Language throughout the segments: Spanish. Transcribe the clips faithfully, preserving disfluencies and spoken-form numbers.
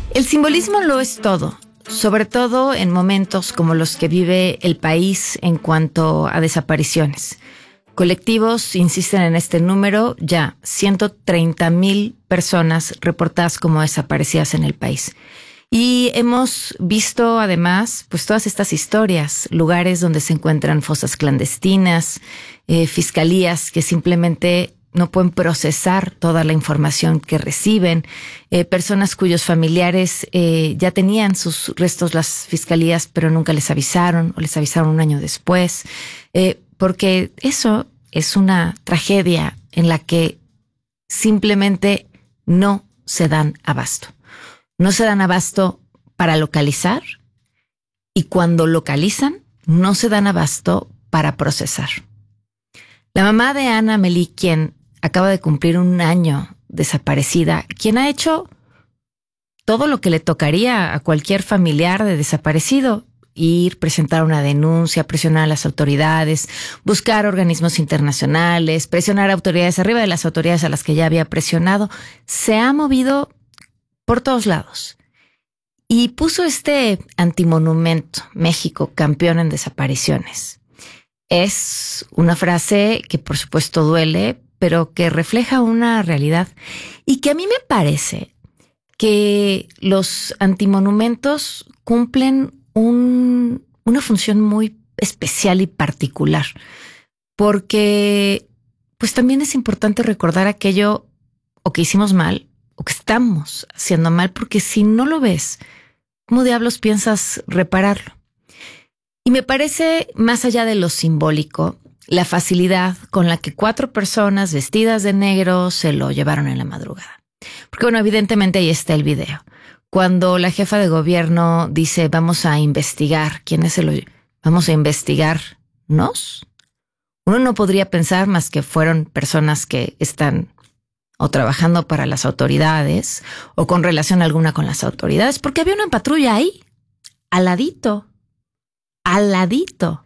El simbolismo lo es todo, sobre todo en momentos como los que vive el país en cuanto a desapariciones. Colectivos insisten en este número, ya ciento treinta mil personas reportadas como desaparecidas en el país. Y hemos visto además pues todas estas historias, lugares donde se encuentran fosas clandestinas, eh, fiscalías que simplemente no pueden procesar toda la información que reciben, eh, personas cuyos familiares eh, ya tenían sus restos las fiscalías, pero nunca les avisaron o les avisaron un año después, eh, porque eso es una tragedia en la que simplemente no se dan abasto. No se dan abasto para localizar y cuando localizan no se dan abasto para procesar. La mamá de Ana Melí, quien acaba de cumplir un año desaparecida, quien ha hecho todo lo que le tocaría a cualquier familiar de desaparecido, ir, presentar una denuncia, presionar a las autoridades, buscar organismos internacionales, presionar a autoridades arriba de las autoridades a las que ya había presionado, se ha movido por todos lados y puso este antimonumento, México, campeón en desapariciones. Es una frase que por supuesto duele, pero que refleja una realidad y que a mí me parece que los antimonumentos cumplen un, una función muy especial y particular, porque pues también es importante recordar aquello o que hicimos mal o que estamos haciendo mal, porque si no lo ves, ¿cómo diablos piensas repararlo? Y me parece, más allá de lo simbólico, la facilidad con la que cuatro personas vestidas de negro se lo llevaron en la madrugada. Porque bueno, evidentemente ahí está el video. Cuando la jefa de gobierno dice vamos a investigar, ¿quiénes se lo vamos a investigarnos? Uno no podría pensar más que fueron personas que están o trabajando para las autoridades o con relación alguna con las autoridades, porque había una patrulla ahí, al ladito, al ladito.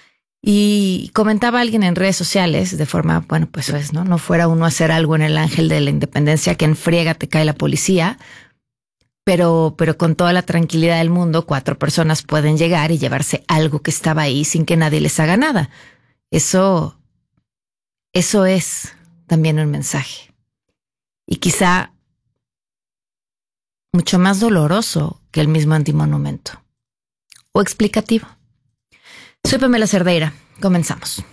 Y comentaba alguien en redes sociales de forma, bueno, pues es, ¿no? No fuera uno a hacer algo en el Ángel de la Independencia que en friega te cae la policía, pero, pero con toda la tranquilidad del mundo, cuatro personas pueden llegar y llevarse algo que estaba ahí sin que nadie les haga nada. Eso, eso es también un mensaje. Y quizá mucho más doloroso que el mismo antimonumento. O explicativo. Soy Pamela Cerdeira. Comenzamos.